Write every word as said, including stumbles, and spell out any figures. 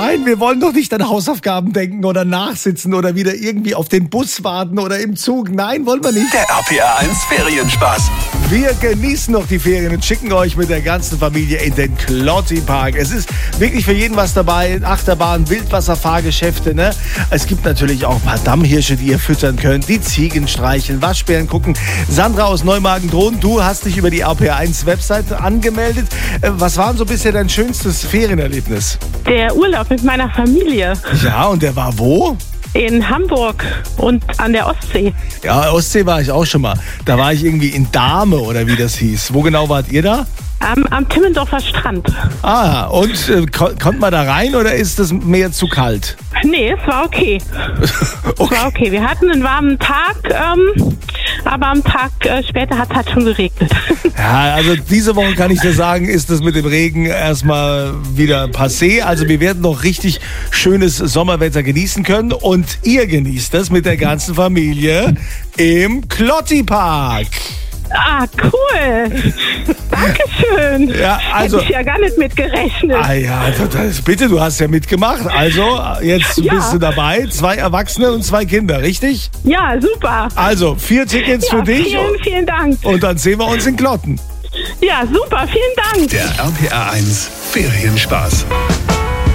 Nein, wir wollen doch nicht an Hausaufgaben denken oder nachsitzen oder wieder irgendwie auf den Bus warten oder im Zug. Nein, wollen wir nicht. Der R P R eins Ferienspaß. Wir genießen noch die Ferien und schicken euch mit der ganzen Familie in den Klotti-Park. Es ist wirklich für jeden was dabei. Achterbahn, Wildwasserfahrgeschäfte, ne? Es gibt natürlich auch ein paar Dammhirsche, die ihr füttern könnt. Die Ziegen streicheln, Waschbären gucken. Sandra aus Neumagen-Drohn, du hast dich über die R P R eins Webseite angemeldet. Was war denn so bisher dein schönstes Ferienerlebnis? Der Urlaub mit meiner Familie. Ja, und der war wo? In Hamburg und an der Ostsee. Ja, Ostsee war ich auch schon mal. Da war ich irgendwie in Dahme oder wie das hieß. Wo genau wart ihr da? Am, am Timmendorfer Strand. Ah, und äh, kon- konnte man da rein oder ist das Meer zu kalt? Nee, es war okay. Okay. Es war okay. Wir hatten einen warmen Tag, ähm, aber am Tag äh, später hat es halt schon geregnet. Ja, also diese Woche kann ich dir sagen, ist das mit dem Regen erstmal wieder passé. Also wir werden noch richtig schönes Sommerwetter genießen können und ihr genießt das mit der ganzen Familie im Klotti-Park. Ah, cool. Dankeschön. Ja, also- Hätte ich ja gar nicht mit gerechnet. Ah ja, das, bitte, du hast ja mitgemacht. Also, jetzt Ja. bist du dabei. Zwei Erwachsene und zwei Kinder, richtig? Ja, super. Also, vier Tickets Ja, für dich. vielen, vielen Dank. Und dann sehen wir uns in Klotten. Ja, super. Vielen Dank. Der R P R eins Ferienspaß.